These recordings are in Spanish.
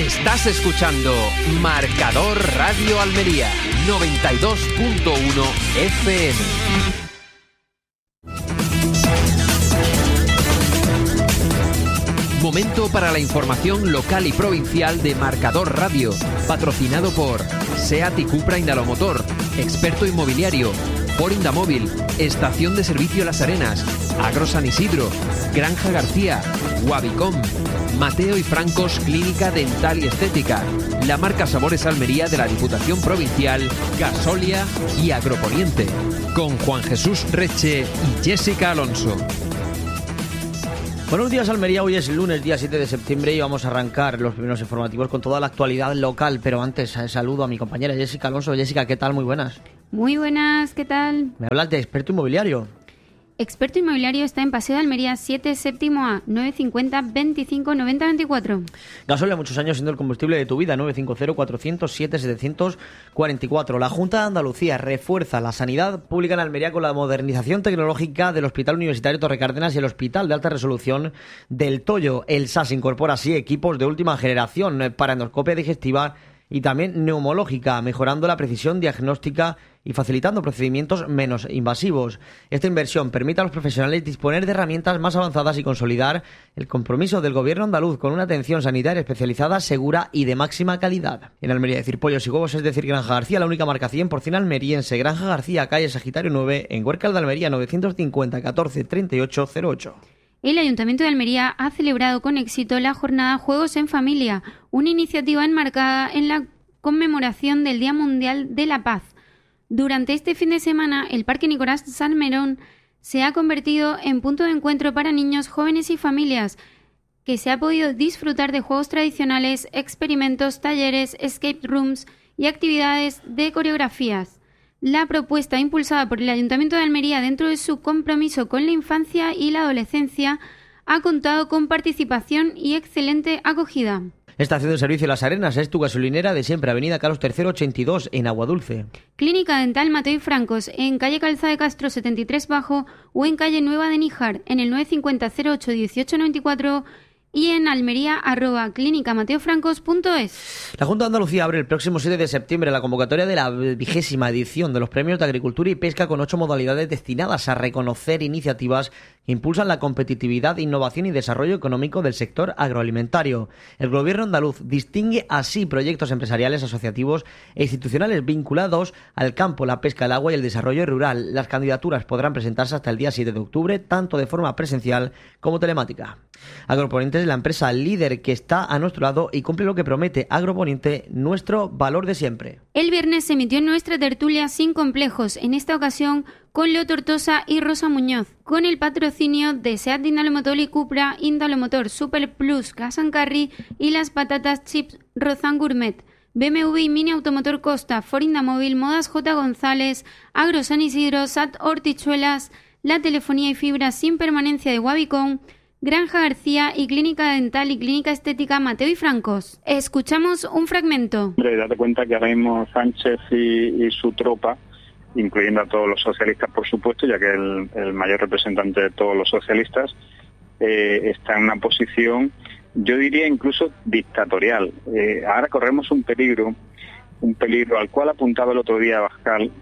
Estás escuchando Marcador Radio Almería 92.1 FM. Momento para la información local y provincial de Marcador Radio, patrocinado por SEAT y Cupra Indalomotor, Experto Inmobiliario, Ford Indamóvil, Estación de Servicio Las Arenas, Agro San Isidro, Granja García, Wabicom, Mateo y Francos Clínica Dental y Estética, la marca Sabores Almería de la Diputación Provincial, Gasolia y Agroponiente, con Juan Jesús Reche y Jessica Alonso. Buenos días, Almería. Hoy es lunes, día 7 de septiembre y vamos a arrancar los primeros informativos con toda la actualidad local. Pero antes, saludo a mi compañera Jessica Alonso. Jessica, ¿qué tal? Muy buenas. Muy buenas, ¿qué tal? Me hablas de Experto Inmobiliario. Experto Inmobiliario está en Paseo de Almería 7, séptimo A, 950 25 90 24. Gasolia, muchos años siendo el combustible de tu vida, 950-407-744. La Junta de Andalucía refuerza la sanidad pública en Almería con la modernización tecnológica del Hospital Universitario Torre Cárdenas y el Hospital de Alta Resolución del Toyo. El SAS incorpora así equipos de última generación para endoscopia digestiva y también neumológica, mejorando la precisión diagnóstica y facilitando procedimientos menos invasivos. Esta inversión permite a los profesionales disponer de herramientas más avanzadas y consolidar el compromiso del Gobierno andaluz con una atención sanitaria especializada, segura y de máxima calidad. En Almería, decir pollos y huevos es decir Granja García, la única marca 100% almeriense. Granja García, calle Sagitario 9, en Huércal de Almería, 950 14 38 08. El Ayuntamiento de Almería ha celebrado con éxito la jornada Juegos en Familia, una iniciativa enmarcada en la conmemoración del Día Mundial de la Paz. Durante este fin de semana, el Parque Nicolás Salmerón se ha convertido en punto de encuentro para niños, jóvenes y familias, que se ha podido disfrutar de juegos tradicionales, experimentos, talleres, escape rooms y actividades de coreografías. La propuesta impulsada por el Ayuntamiento de Almería dentro de su compromiso con la infancia y la adolescencia ha contado con participación y excelente acogida. Estación de Servicio Las Arenas es tu gasolinera de siempre, Avenida Carlos III 82 en Aguadulce. Clínica Dental Mateo y Francos en calle Calzada de Castro 73 Bajo o en calle Nueva de Níjar en el 950 08 18 94 y en Almería @clinicamateofrancos.es. La Junta de Andalucía abre el próximo 7 de septiembre la convocatoria de la 20ª edición de los Premios de Agricultura y Pesca con 8 modalidades destinadas a reconocer iniciativas que impulsan la competitividad, innovación y desarrollo económico del sector agroalimentario. El Gobierno andaluz distingue así proyectos empresariales, asociativos e institucionales vinculados al campo, la pesca, el agua y el desarrollo rural. Las candidaturas podrán presentarse hasta el día 7 de octubre, tanto de forma presencial como telemática. Agroponiente es la empresa líder que está a nuestro lado y cumple lo que promete. Agroponiente, nuestro valor de siempre. El viernes se emitió nuestra tertulia Sin Complejos, en esta ocasión con Leo Tortosa y Rosa Muñoz, con el patrocinio de SEAT Indalomotor y Cupra Indalomotor, Super Plus, Gas & Carry y las patatas chips Rozan Gourmet. BMW y Mini Automotor Costa, Ford Indamóvil, Modas J. González, Agro San Isidro, SAT Hortichuelas, la telefonía y fibra sin permanencia de Wabicom, Granja García y Clínica Dental y Clínica Estética Mateo y Francos. Escuchamos un fragmento. Date cuenta que ahora mismo Sánchez y su tropa, incluyendo a todos los socialistas, por supuesto, ya que es el mayor representante de todos los socialistas, está en una posición, yo diría incluso dictatorial. Ahora corremos un peligro al cual apuntaba el otro día Abascal,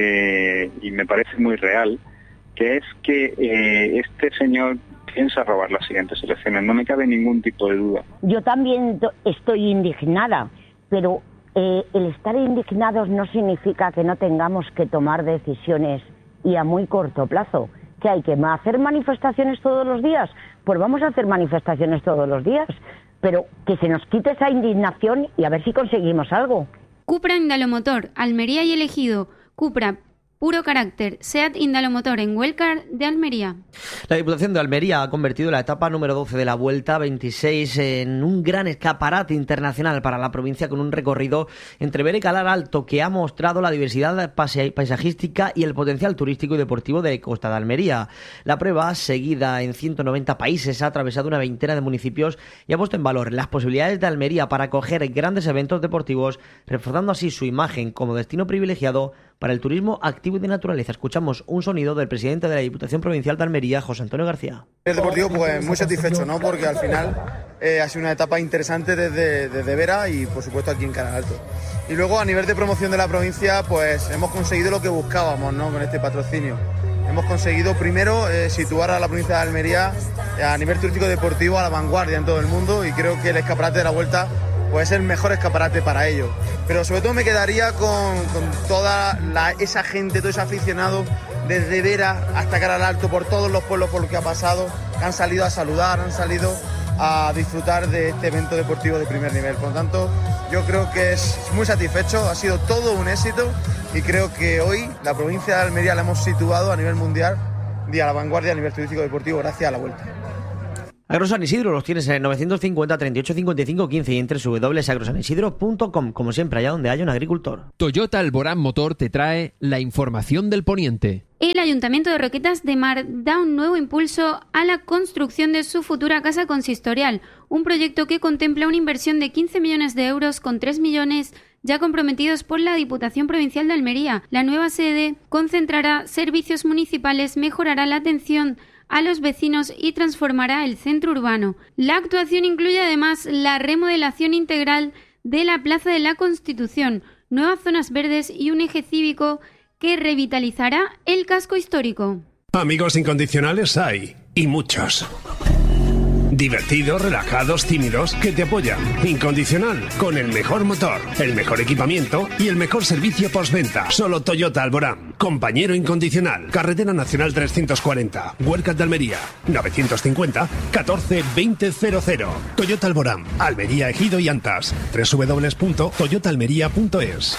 y me parece muy real, que es que este señor piensa robar las siguientes elecciones. No me cabe ningún tipo de duda. Yo también estoy indignada, pero el estar indignados no significa que no tengamos que tomar decisiones y a muy corto plazo. ¿Que hay que hacer manifestaciones todos los días? Pues vamos a hacer manifestaciones todos los días, pero que se nos quite esa indignación y a ver si conseguimos algo. Cupra Indalomotor, Almería y Elegido. Cupra, puro carácter. SEAT Indalomotor en Huércal de Almería. La Diputación de Almería ha convertido la etapa número 12 de la Vuelta 26 en un gran escaparate internacional para la provincia, con un recorrido entre Vera y Calar Alto que ha mostrado la diversidad paisajística y el potencial turístico y deportivo de Costa de Almería. La prueba, seguida en 190 países, ha atravesado una veintena de municipios y ha puesto en valor las posibilidades de Almería para acoger grandes eventos deportivos, reforzando así su imagen como destino privilegiado para el turismo activo y de naturaleza. Escuchamos un sonido del presidente de la Diputación Provincial de Almería, José Antonio García. El deportivo, pues muy satisfecho, ¿no? Porque al final ha sido una etapa interesante desde Vera y por supuesto aquí en Canal Alto. Y luego a nivel de promoción de la provincia, pues hemos conseguido lo que buscábamos, ¿no? Con este patrocinio. Hemos conseguido primero situar a la provincia de Almería a nivel turístico deportivo a la vanguardia en todo el mundo, y creo que el escaparate de la Vuelta puede ser el mejor escaparate para ello. Pero sobre todo me quedaría con toda esa gente, todo ese aficionado desde Vera hasta Canal Alto, por todos los pueblos por los que ha pasado, que han salido a saludar, han salido a disfrutar de este evento deportivo de primer nivel. Por lo tanto, yo creo que es muy satisfecho, ha sido todo un éxito, y creo que hoy la provincia de Almería la hemos situado a nivel mundial y a la vanguardia a nivel turístico deportivo gracias a la Vuelta. Agro San Isidro los tienes en 950 38 55 15 y en www.agrosanIsidro.com, como siempre, allá donde haya un agricultor. Toyota Alborán Motor te trae la información del poniente. El Ayuntamiento de Roquetas de Mar da un nuevo impulso a la construcción de su futura casa consistorial, un proyecto que contempla una inversión de 15 millones de euros con 3 millones ya comprometidos por la Diputación Provincial de Almería. La nueva sede concentrará servicios municipales, mejorará la atención a los vecinos y transformará el centro urbano. La actuación incluye además la remodelación integral de la Plaza de la Constitución, nuevas zonas verdes y un eje cívico que revitalizará el casco histórico. Amigos incondicionales hay, y muchos. Divertidos, relajados, tímidos, que te apoyan. Incondicional, con el mejor motor, el mejor equipamiento y el mejor servicio postventa. Solo Toyota Alborán. Compañero incondicional. Carretera Nacional 340. Huercas de Almería. 950 14 2000. Toyota Alborán. Almería, Ejido y Antas. www.toyotaalmería.es.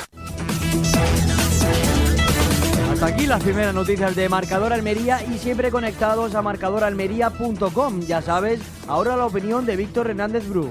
Hasta aquí las primeras noticias de Marcador Almería, y siempre conectados a marcadoralmería.com. Ya sabes, ahora la opinión de Víctor Hernández Bru.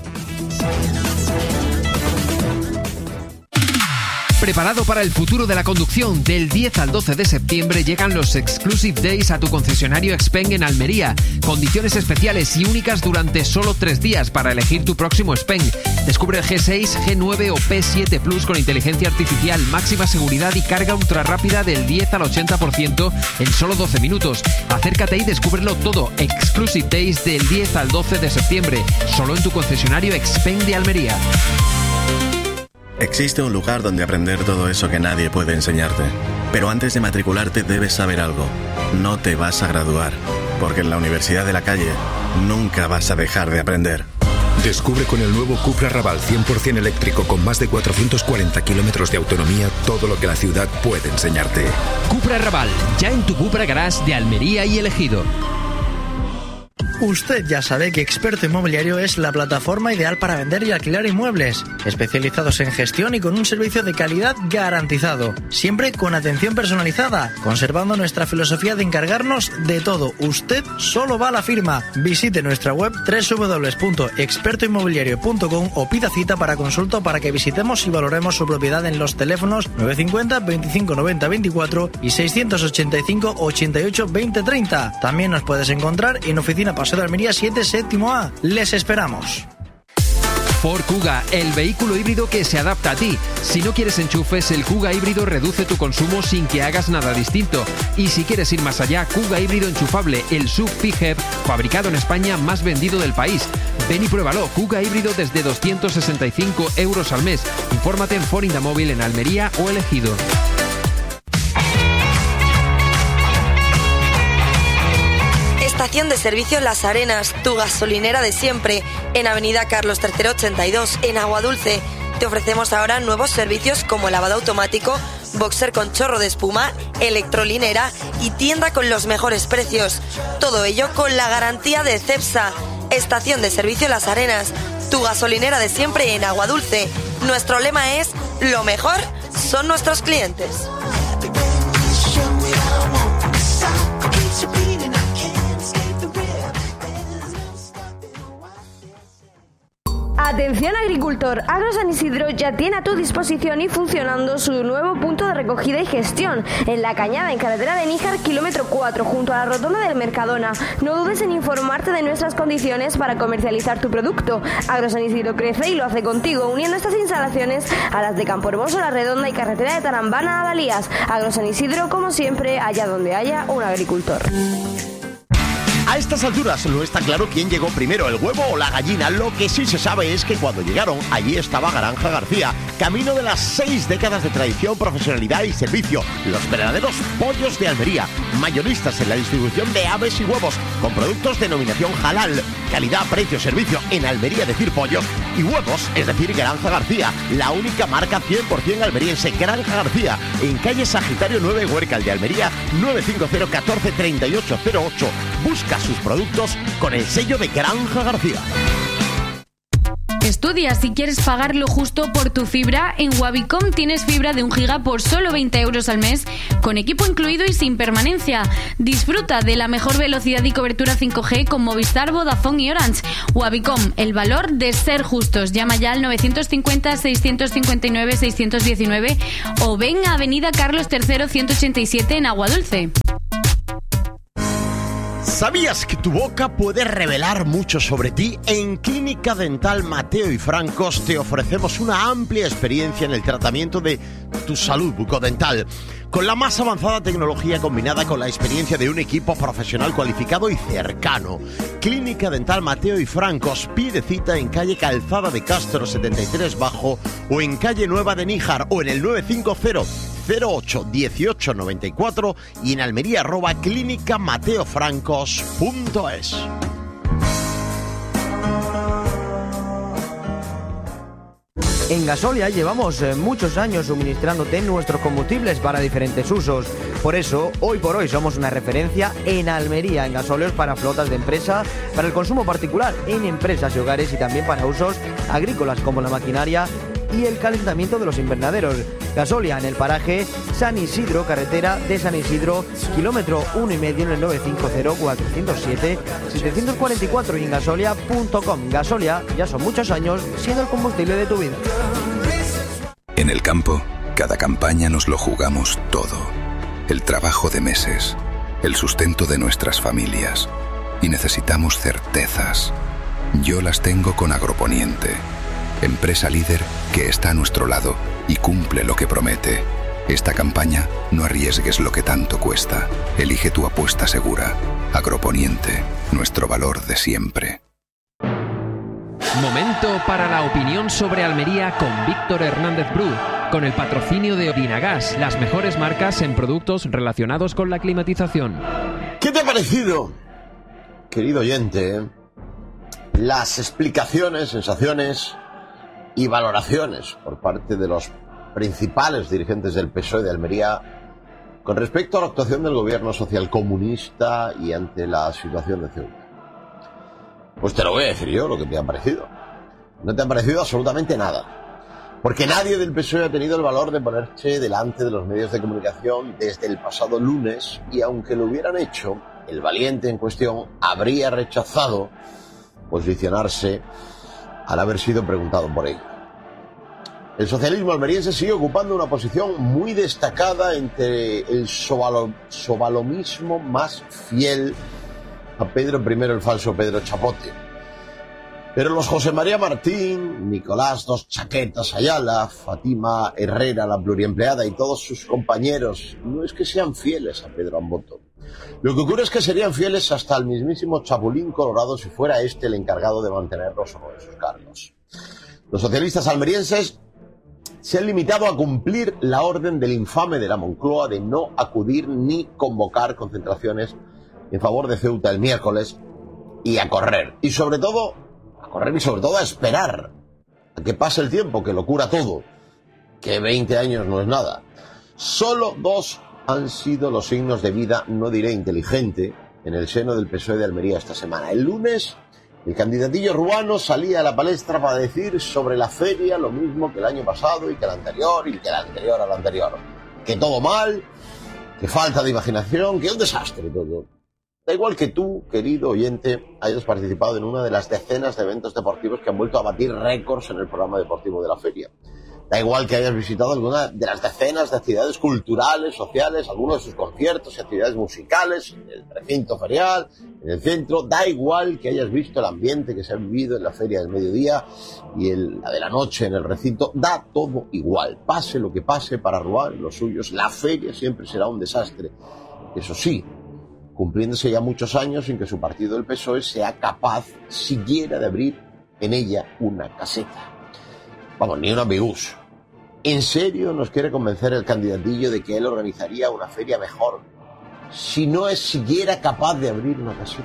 Preparado para el futuro de la conducción, del 10 al 12 de septiembre llegan los Exclusive Days a tu concesionario Xpeng en Almería. Condiciones especiales y únicas durante solo 3 días para elegir tu próximo Xpeng. Descubre el G6, G9 o P7 Plus con inteligencia artificial, máxima seguridad y carga ultra rápida del 10 al 80% en solo 12 minutos. Acércate y descúbrelo todo. Exclusive Days del 10 al 12 de septiembre, solo en tu concesionario Xpeng de Almería. Existe un lugar donde aprender todo eso que nadie puede enseñarte. Pero antes de matricularte debes saber algo. No te vas a graduar, porque en la Universidad de la Calle nunca vas a dejar de aprender. Descubre con el nuevo Cupra Raval 100% eléctrico con más de 440 kilómetros de autonomía todo lo que la ciudad puede enseñarte. Cupra Raval, ya en tu Cupra Garage de Almería y El Ejido. Usted ya sabe que Experto Inmobiliario es la plataforma ideal para vender y alquilar inmuebles, especializados en gestión y con un servicio de calidad garantizado, siempre con atención personalizada, conservando nuestra filosofía de encargarnos de todo. Usted solo va a la firma. Visite nuestra web www.expertoinmobiliario.com o pida cita para consulta para que visitemos y valoremos su propiedad en los teléfonos 950 25 90 24 y 685 88 20 30. También nos puedes encontrar en Oficina Paseo de Almería 7 séptimo A. Les esperamos. Ford Kuga, el vehículo híbrido que se adapta a ti. Si no quieres enchufes, el Kuga híbrido reduce tu consumo sin que hagas nada distinto. Y si quieres ir más allá, Kuga híbrido enchufable, el SUV PHEV, fabricado en España, más vendido del país. Ven y pruébalo, Kuga híbrido desde 265 euros al mes. Infórmate en Ford Indamóvil en Almería o El Ejido. Estación de servicio Las Arenas, tu gasolinera de siempre, en Avenida Carlos III 82, en Aguadulce. Te ofrecemos ahora nuevos servicios como lavado automático, boxer con chorro de espuma, electrolinera y tienda con los mejores precios. Todo ello con la garantía de Cepsa. Estación de servicio Las Arenas, tu gasolinera de siempre en Aguadulce. Nuestro lema es: lo mejor son nuestros clientes. Atención agricultor, Agro San Isidro ya tiene a tu disposición y funcionando su nuevo punto de recogida y gestión en La Cañada, en carretera de Níjar, kilómetro 4, junto a la rotonda del Mercadona. No dudes en informarte de nuestras condiciones para comercializar tu producto. Agro San Isidro crece y lo hace contigo, uniendo estas instalaciones a las de Campo Hermoso, La Redonda y carretera de Tarambana a Dalías. Agro San Isidro, como siempre, allá donde haya un agricultor. A estas alturas no está claro quién llegó primero, el huevo o la gallina. Lo que sí se sabe es que cuando llegaron, allí estaba Granja García, camino de las 6 décadas de tradición, profesionalidad y servicio. Los verdaderos pollos de Almería, mayoristas en la distribución de aves y huevos, con productos denominación halal, calidad, precio, servicio. En Almería decir pollos y huevos, es decir, Granja García, la única marca 100% almeriense. Granja García, en calle Sagitario 9, Huércal de Almería, 950 14 38 08. Busca sus productos con el sello de Granja García. Estudia si quieres pagar lo justo por tu fibra. En Wavicom tienes fibra de 1 giga por solo 20 euros al mes, con equipo incluido y sin permanencia. Disfruta de la mejor velocidad y cobertura 5G con Movistar, Vodafone y Orange. Wavicom, el valor de ser justos. Llama ya al 950-659-619 o ven a Avenida Carlos III 187 en Aguadulce. ¿Sabías que tu boca puede revelar mucho sobre ti? En Clínica Dental Mateo y Francos te ofrecemos una amplia experiencia en el tratamiento de tu salud bucodental, con la más avanzada tecnología combinada con la experiencia de un equipo profesional cualificado y cercano. Clínica Dental Mateo y Francos, pide cita en calle Calzada de Castro 73 Bajo o en calle Nueva de Níjar o en el 950 08 18 94 y en Almería @clínicamateofrancos.es. En Gasolia llevamos muchos años suministrándote nuestros combustibles para diferentes usos. Por eso, hoy por hoy somos una referencia en Almería en gasóleos para flotas de empresa, para el consumo particular en empresas y hogares y también para usos agrícolas como la maquinaria y el calentamiento de los invernaderos. Gasolia en el paraje San Isidro, carretera de San Isidro, kilómetro 1,5 en el 950 407 744 y en gasolia.com. Gasolia ya son muchos años siendo el combustible de tu vida. En el campo, cada campaña nos lo jugamos todo. El trabajo de meses, el sustento de nuestras familias. Y necesitamos certezas. Yo las tengo con Agroponiente, empresa líder que está a nuestro lado y cumple lo que promete. Esta campaña no arriesgues lo que tanto cuesta. Elige tu apuesta segura. Agroponiente, nuestro valor de siempre. Momento para la opinión sobre Almería con Víctor Hernández Bru, con el patrocinio de Odinagas, las mejores marcas en productos relacionados con la climatización. ¿Qué te ha parecido, querido oyente, las explicaciones, sensaciones y valoraciones por parte de los principales dirigentes del PSOE de Almería con respecto a la actuación del gobierno socialcomunista y ante la situación de Ceuta? Pues te lo voy a decir yo, lo que te ha parecido. No te ha parecido absolutamente nada, porque nadie del PSOE ha tenido el valor de ponerse delante de los medios de comunicación desde el pasado lunes, y aunque lo hubieran hecho, el valiente en cuestión habría rechazado posicionarse al haber sido preguntado por ello. El socialismo almeriense sigue ocupando una posición muy destacada entre el sobalomismo más fiel a Pedro I, el falso Pedro Chapote. Pero los José María Martín, Nicolás Dos Chaquetas Ayala, Fátima Herrera, la pluriempleada, y todos sus compañeros no es que sean fieles a Pedro Amboto. Lo que ocurre es que serían fieles hasta el mismísimo Chapulín Colorado si fuera este el encargado de mantenerlos o no en sus cargos. Los socialistas almerienses se han limitado a cumplir la orden del infame de la Moncloa de no acudir ni convocar concentraciones en favor de Ceuta el miércoles y a correr. Y sobre todo a esperar a que pase el tiempo, que lo cura todo, que 20 años no es nada. Solo 2 han sido los signos de vida, no diré inteligente, en el seno del PSOE de Almería esta semana. El lunes, el candidatillo ruano salía a la palestra para decir sobre la feria lo mismo que el año pasado y que el anterior y que el anterior al anterior. Que todo mal, que falta de imaginación, que un desastre todo. Da igual que tú, querido oyente, hayas participado en una de las decenas de eventos deportivos que han vuelto a batir récords en el programa deportivo de la feria. Da igual que hayas visitado alguna de las decenas de actividades culturales, sociales, algunos de sus conciertos y actividades musicales, en el recinto ferial, en el centro. Da igual que hayas visto el ambiente que se ha vivido en la feria del mediodía y la de la noche en el recinto. Da todo igual. Pase lo que pase para Ruan, los suyos, la feria siempre será un desastre. Eso sí, cumpliéndose ya muchos años sin que su partido, el PSOE, sea capaz siquiera de abrir en ella una caseta. Vamos, ni un ambigús. ¿En serio nos quiere convencer el candidatillo de que él organizaría una feria mejor si no es siquiera capaz de abrir una caseta?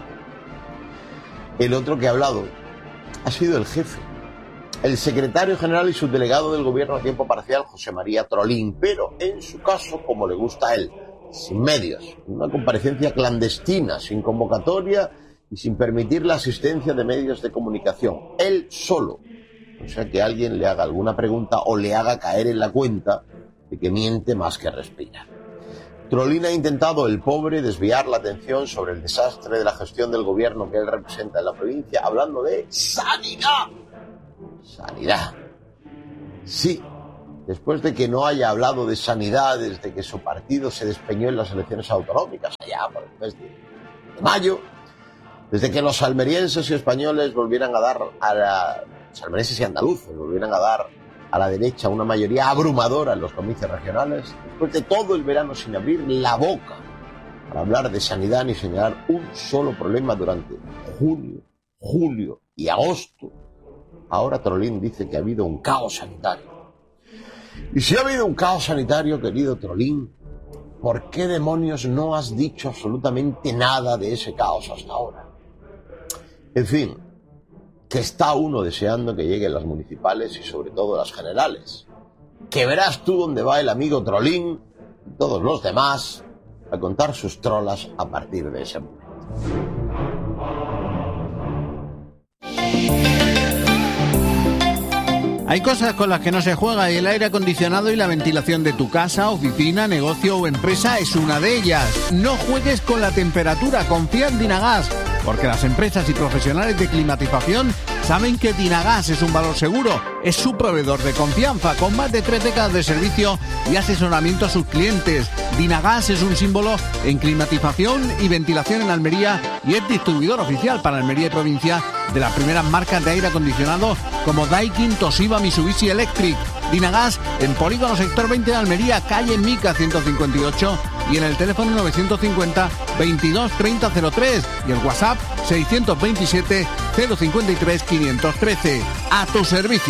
El otro que ha hablado ha sido el jefe, el secretario general y subdelegado del gobierno a tiempo parcial, José María Trolín, pero en su caso, como le gusta a él, sin medios, en una comparecencia clandestina, sin convocatoria y sin permitir la asistencia de medios de comunicación, él solo. O sea, que alguien le haga alguna pregunta o le haga caer en la cuenta de que miente más que respira. Trolín ha intentado, el pobre, desviar la atención sobre el desastre de la gestión del gobierno que él representa en la provincia, hablando de sanidad. Sanidad. Sí, después de que no haya hablado de sanidad desde que su partido se despeñó en las elecciones autonómicas, allá por el mes de mayo, desde que los almerienses y españoles volvieran a dar almerienses y andaluces volvieran a dar a la derecha una mayoría abrumadora en los comicios regionales, después de todo el verano sin abrir la boca para hablar de sanidad ni señalar un solo problema durante junio, julio y agosto, ahora Trolín dice que ha habido un caos sanitario. Y si ha habido un caos sanitario, querido Trolín, ¿por qué demonios no has dicho absolutamente nada de ese caos hasta ahora? En fin, que está uno deseando que lleguen las municipales y sobre todo las generales. Que verás tú dónde va el amigo Trolín y todos los demás a contar sus trolas a partir de ese momento. Hay cosas con las que no se juega y el aire acondicionado y la ventilación de tu casa, oficina, negocio o empresa es una de ellas. No juegues con la temperatura, confía en Dinagas, porque las empresas y profesionales de climatización saben que Dinagas es un valor seguro. Es su proveedor de confianza, con más de 3 décadas de servicio y asesoramiento a sus clientes. Dinagas es un símbolo en climatización y ventilación en Almería y es distribuidor oficial para Almería y provincia de las primeras marcas de aire acondicionado como Daikin, Toshiba, Mitsubishi Electric. Dinagas en Polígono Sector 20 de Almería, calle Mica 158 y en el teléfono 950 22 30 03 y el WhatsApp 627 053 513. A tu servicio.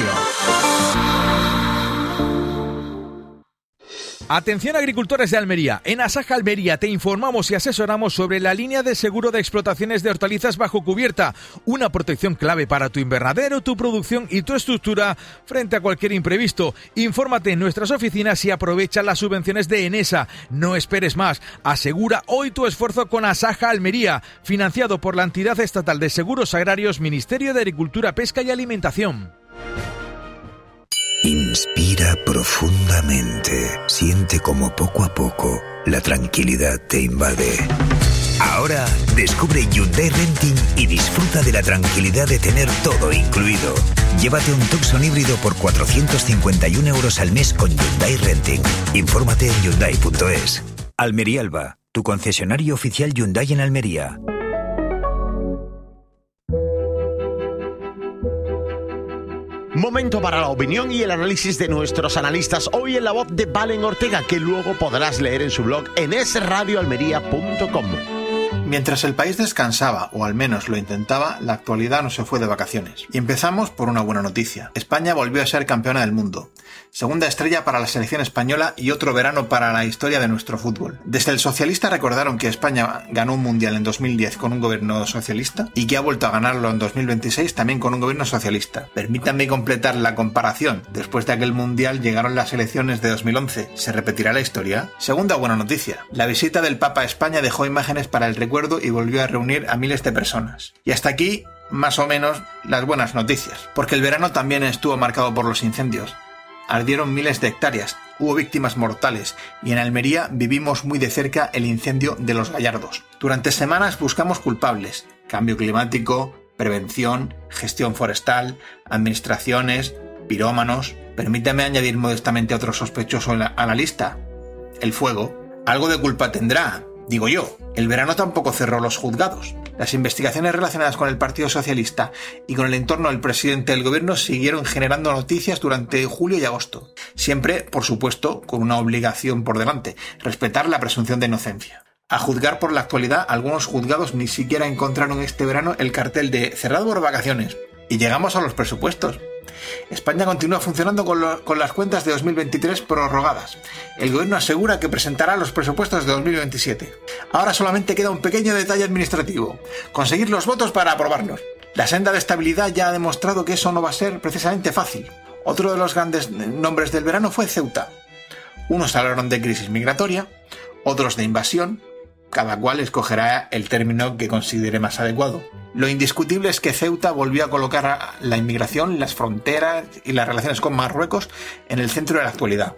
Atención agricultores de Almería, en Asaja Almería te informamos y asesoramos sobre la línea de seguro de explotaciones de hortalizas bajo cubierta, una protección clave para tu invernadero, tu producción y tu estructura frente a cualquier imprevisto. Infórmate en nuestras oficinas y aprovecha las subvenciones de Enesa. No esperes más, asegura hoy tu esfuerzo con Asaja Almería, financiado por la entidad estatal de seguros agrarios, Ministerio de Agricultura, Pesca y Alimentación. Inspira profundamente. Siente como poco a poco la tranquilidad te invade. Ahora descubre Hyundai Renting y disfruta de la tranquilidad de tener todo incluido. Llévate un Tucson híbrido por 451 € al mes con Hyundai Renting. Infórmate en Hyundai.es. Almería Alba, tu concesionario oficial Hyundai en Almería. Momento para la opinión y el análisis de nuestros analistas, hoy en la voz de Valen Ortega, que luego podrás leer en su blog en esradioalmería.com. Mientras el país descansaba, o al menos lo intentaba, la actualidad no se fue de vacaciones. Y empezamos por una buena noticia. España volvió a ser campeona del mundo. Segunda estrella para la selección española y otro verano para la historia de nuestro fútbol. Desde el socialista recordaron que España ganó un mundial en 2010 con un gobierno socialista y que ha vuelto a ganarlo en 2026 también con un gobierno socialista. Permítanme completar la comparación. Después de aquel mundial llegaron las elecciones de 2011. ¿Se repetirá la historia? Segunda buena noticia. La visita del Papa a España dejó imágenes para el recuerdo y volvió a reunir a miles de personas. Y hasta aquí, más o menos, las buenas noticias. Porque el verano también estuvo marcado por los incendios. ardieron miles de hectáreas, hubo víctimas mortales y en Almería vivimos muy de cerca el incendio de Los Gallardos. Durante semanas buscamos culpables: cambio climático, prevención, gestión forestal, administraciones, pirómanos. Permítame añadir modestamente otro sospechoso a la lista: el fuego. Algo de culpa tendrá, digo yo. El verano tampoco cerró los juzgados. Las investigaciones relacionadas con el Partido Socialista y con el entorno del presidente del gobierno siguieron generando noticias durante julio y agosto. Siempre, por supuesto, con una obligación por delante: respetar la presunción de inocencia. A juzgar por la actualidad, algunos juzgados ni siquiera encontraron este verano el cartel de cerrado por vacaciones. Y llegamos a los presupuestos. España continúa funcionando con las cuentas de 2023 prorrogadas. El gobierno asegura que presentará los presupuestos de 2027. Ahora solamente queda un pequeño detalle administrativo: conseguir los votos para aprobarlos. La senda de estabilidad ya ha demostrado que eso no va a ser precisamente fácil. Otro de los grandes nombres del verano fue Ceuta. Unos hablaron de crisis migratoria, otros de invasión. Cada cual escogerá el término que considere más adecuado. Lo indiscutible es que Ceuta volvió a colocar la inmigración, las fronteras y las relaciones con Marruecos en el centro de la actualidad.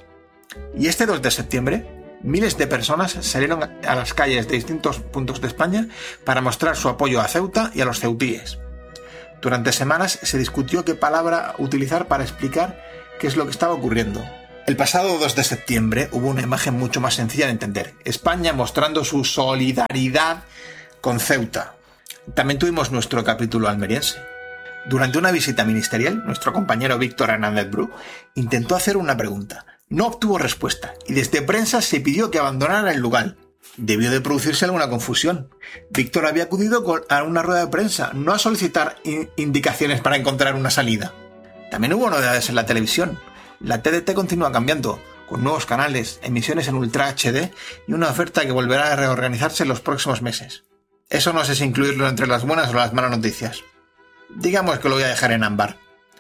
Y este 2 de septiembre, miles de personas salieron a las calles de distintos puntos de España para mostrar su apoyo a Ceuta y a los ceutíes. Durante semanas se discutió qué palabra utilizar para explicar qué es lo que estaba ocurriendo. El pasado 2 de septiembre hubo una imagen mucho más sencilla de entender: España mostrando su solidaridad con Ceuta. También tuvimos nuestro capítulo almeriense. Durante una visita ministerial, nuestro compañero Víctor Hernández Bru intentó hacer una pregunta. No obtuvo respuesta y desde prensa se pidió que abandonara el lugar. Debió de producirse alguna confusión. Víctor había acudido a una rueda de prensa, no a solicitar indicaciones para encontrar una salida. También hubo novedades en la televisión. La TDT continúa cambiando, con nuevos canales, emisiones en Ultra HD y una oferta que volverá a reorganizarse en los próximos meses. Eso no sé si incluirlo entre las buenas o las malas noticias. Digamos que lo voy a dejar en ámbar.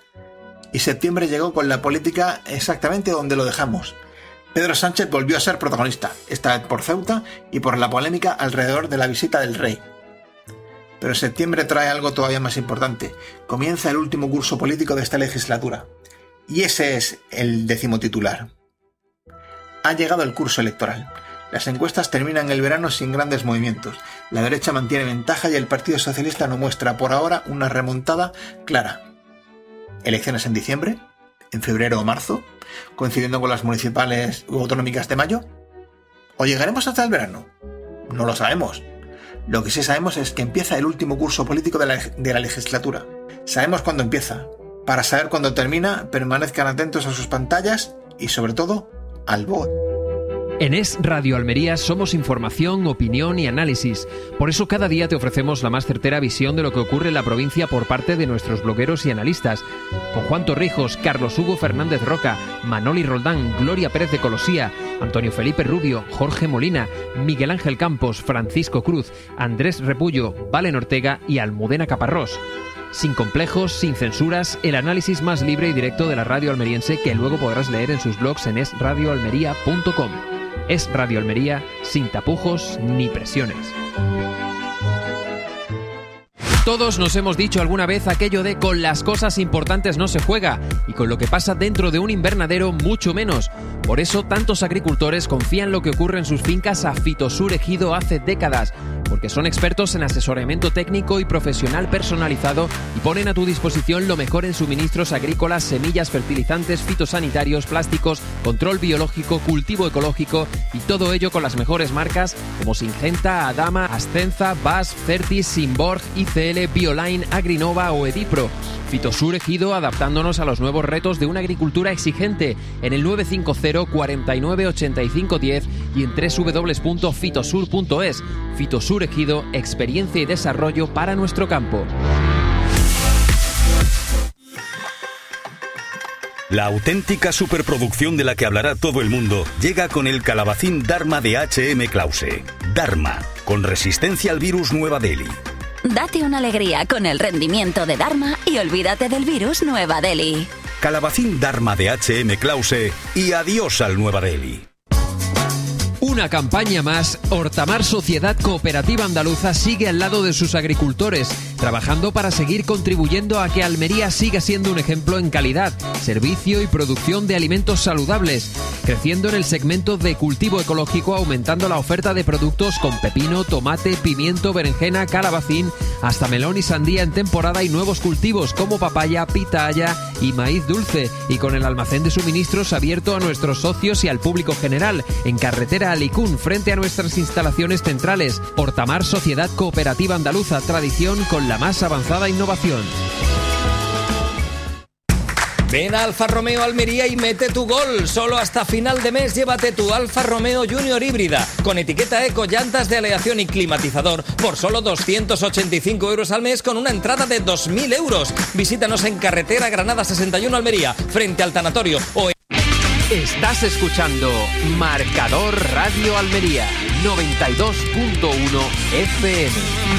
Y septiembre llegó con la política exactamente donde lo dejamos. Pedro Sánchez volvió a ser protagonista, esta vez por Ceuta y por la polémica alrededor de la visita del rey. Pero septiembre trae algo todavía más importante. Comienza el último curso político de esta legislatura. Y ese es el 10º titular. Ha llegado el curso electoral. Las encuestas terminan el verano sin grandes movimientos. La derecha mantiene ventaja y el Partido Socialista no muestra por ahora una remontada clara. Elecciones en diciembre, en febrero o marzo, coincidiendo con las municipales u autonómicas de mayo. ¿O llegaremos hasta el verano? No lo sabemos. Lo que sí sabemos es que empieza el último curso político de la legislatura. Sabemos cuándo empieza. Para saber cuándo termina, permanezcan atentos a sus pantallas y, sobre todo, al bot. En Es Radio Almería somos información, opinión y análisis. Por eso cada día te ofrecemos la más certera visión de lo que ocurre en la provincia por parte de nuestros blogueros y analistas. Con Juan Torrijos, Carlos Hugo Fernández Roca, Manoli Roldán, Gloria Pérez de Colosía, Antonio Felipe Rubio, Jorge Molina, Miguel Ángel Campos, Francisco Cruz, Andrés Repullo, Valen Ortega y Almudena Caparrós. Sin complejos, sin censuras, el análisis más libre y directo de la radio almeriense que luego podrás leer en sus blogs en esradioalmería.com. Es Radio Almería, sin tapujos ni presiones. Todos nos hemos dicho alguna vez aquello de con las cosas importantes no se juega y con lo que pasa dentro de un invernadero mucho menos. Por eso tantos agricultores confían lo que ocurre en sus fincas a Fitosur Ejido hace décadas, porque son expertos en asesoramiento técnico y profesional personalizado y ponen a tu disposición lo mejor en suministros agrícolas, semillas, fertilizantes, fitosanitarios, plásticos, control biológico, cultivo ecológico y todo ello con las mejores marcas como Syngenta, Adama, Ascenza, BASF, Certis, Simborg, ICL, Bioline, Agrinova o Edipro. Fitosur Ejido adaptándonos a los nuevos retos de una agricultura exigente en el 950 49 85 10 y en www.fitosur.es. Fitosur Ejido, experiencia y desarrollo para nuestro campo. La auténtica superproducción de la que hablará todo el mundo llega con el calabacín Dharma de H.M. Clause. Dharma, con resistencia al virus Nueva Delhi. Date una alegría con el rendimiento de Dharma y olvídate del virus Nueva Delhi. Calabacín Dharma de H.M. Clause y adiós al Nueva Delhi. Una campaña más, Hortamar Sociedad Cooperativa Andaluza sigue al lado de sus agricultores, trabajando para seguir contribuyendo a que Almería siga siendo un ejemplo en calidad, servicio y producción de alimentos saludables, creciendo en el segmento de cultivo ecológico, aumentando la oferta de productos con pepino, tomate, pimiento, berenjena, calabacín, hasta melón y sandía en temporada y nuevos cultivos como papaya, pitaya y maíz dulce, y con el almacén de suministros abierto a nuestros socios y al público general, en carretera Alicún, frente a nuestras instalaciones centrales. Hortamar Sociedad Cooperativa Andaluza, tradición con la más avanzada innovación. Ven a Alfa Romeo Almería y mete tu gol. Solo hasta final de mes llévate tu Alfa Romeo Junior híbrida con etiqueta eco, llantas de aleación y climatizador por solo 285 euros al mes con una entrada de 2.000 euros. Visítanos en carretera Granada 61 Almería, frente al tanatorio o en... Estás escuchando Marcador Radio Almería 92.1 FM.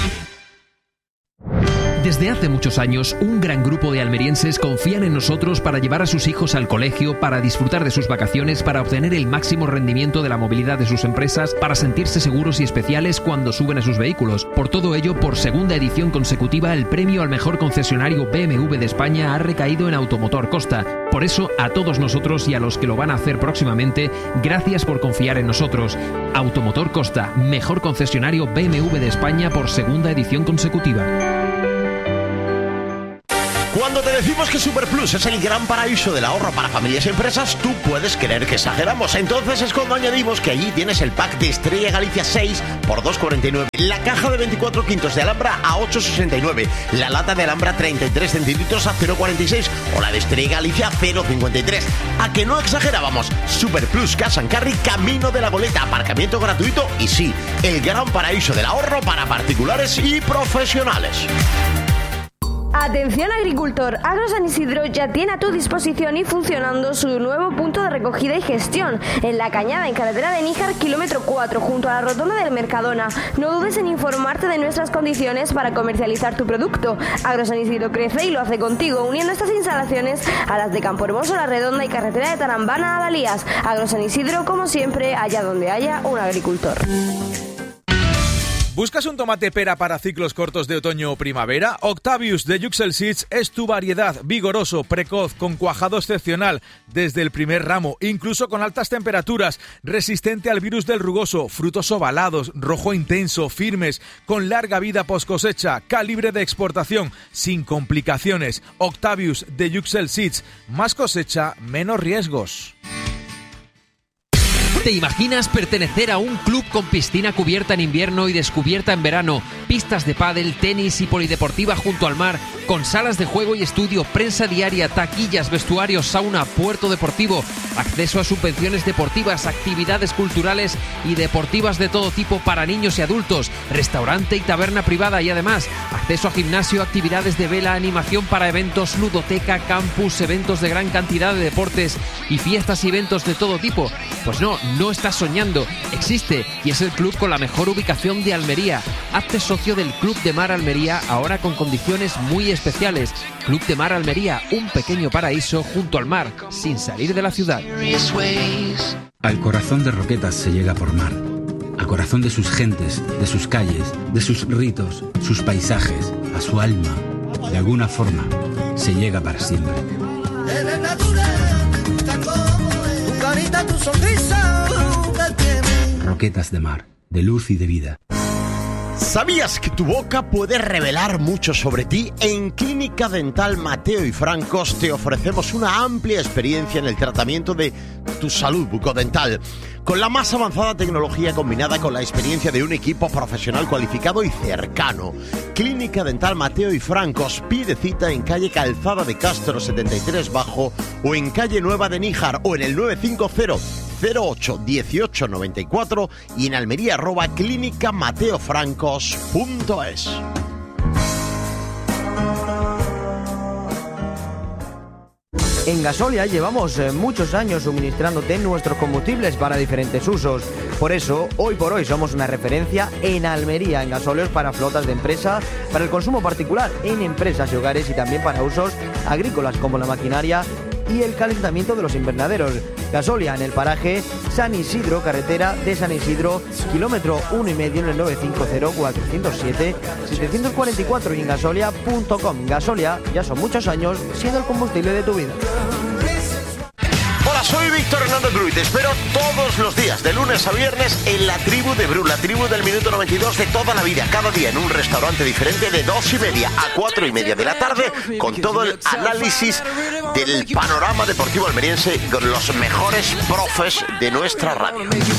Desde hace muchos años, un gran grupo de almerienses confían en nosotros para llevar a sus hijos al colegio, para disfrutar de sus vacaciones, para obtener el máximo rendimiento de la movilidad de sus empresas, para sentirse seguros y especiales cuando suben a sus vehículos. Por todo ello, por segunda edición consecutiva, el premio al mejor concesionario BMW de España ha recaído en Automotor Costa. Por eso, a todos nosotros y a los que lo van a hacer próximamente, gracias por confiar en nosotros. Automotor Costa, mejor concesionario BMW de España por segunda edición consecutiva. Cuando te decimos que Superplus es el gran paraíso del ahorro para familias y empresas, tú puedes creer que exageramos. Entonces es cuando añadimos que allí tienes el pack de Estrella Galicia 6 por 2,49, la caja de 24 quintos de Alhambra a 8,69, la lata de Alhambra 33 centilitros a 0,46 o la de Estrella Galicia 0,53. ¿A que no exagerábamos? Superplus Cash and Carry, camino de la Goleta, aparcamiento gratuito y sí, el gran paraíso del ahorro para particulares y profesionales. Atención agricultor, Agro San Isidro ya tiene a tu disposición y funcionando su nuevo punto de recogida y gestión en La Cañada, en carretera de Níjar, kilómetro 4, junto a la rotonda del Mercadona. No dudes en informarte de nuestras condiciones para comercializar tu producto. Agro San Isidro crece y lo hace contigo, uniendo estas instalaciones a las de Campo Hermoso, La Redonda y carretera de Tarambana a Dalías. Agro San Isidro, como siempre, allá donde haya un agricultor. ¿Buscas un tomate pera para ciclos cortos de otoño o primavera? Octavius de Yuxel Seeds es tu variedad, vigoroso, precoz, con cuajado excepcional desde el primer ramo, incluso con altas temperaturas, resistente al virus del rugoso, frutos ovalados, rojo intenso, firmes, con larga vida post cosecha, calibre de exportación, sin complicaciones. Octavius de Yuxel Seeds, más cosecha, menos riesgos. ¿Te imaginas pertenecer a un club con piscina cubierta en invierno y descubierta en verano, pistas de pádel, tenis y polideportiva junto al mar, con salas de juego y estudio, prensa diaria, taquillas, vestuarios, sauna, puerto deportivo, acceso a subvenciones deportivas, actividades culturales y deportivas de todo tipo para niños y adultos, restaurante y taberna privada y además acceso a gimnasio, actividades de vela, animación para eventos, ludoteca, campus, eventos de gran cantidad de deportes y fiestas y eventos de todo tipo? Pues no estás soñando, existe y es el club con la mejor ubicación de Almería. Hazte socio del Club de Mar Almería, ahora con condiciones muy especiales. Club de Mar Almería, un pequeño paraíso junto al mar, sin salir de la ciudad. Al corazón de Roquetas se llega por mar, al corazón de sus gentes, de sus calles, de sus ritos, sus paisajes, a su alma. De alguna forma, se llega para siempre. Roquetas de mar, de luz y de vida. ¿Sabías que tu boca puede revelar mucho sobre ti? En Clínica Dental Mateo y Francos te ofrecemos una amplia experiencia en el tratamiento de tu salud bucodental, con la más avanzada tecnología combinada con la experiencia de un equipo profesional cualificado y cercano. Clínica Dental Mateo y Francos, pide cita en calle Calzada de Castro 73 Bajo o en calle Nueva de Níjar o en el 950 08 18 94 y en Almería @clinicamateofrancos.es. En Gasolia llevamos muchos años suministrándote nuestros combustibles para diferentes usos. Por eso, hoy por hoy somos una referencia en Almería en gasóleos para flotas de empresa, para el consumo particular en empresas y hogares y también para usos agrícolas como la maquinaria y el calentamiento de los invernaderos. Gasolia en el paraje San Isidro, carretera de San Isidro, kilómetro 1,5 en el 950-407-744 y en gasolia.com. Gasolia ya son muchos años siendo el combustible de tu vida. Hola, soy Víctor Hernández Bru y te espero todos los días, de lunes a viernes, en la tribu de Bru, la tribu del minuto 92 de toda la vida, cada día en un restaurante diferente de 2:30 a 4:30 de la tarde, con todo el análisis del panorama deportivo almeriense con los mejores profes de nuestra radio.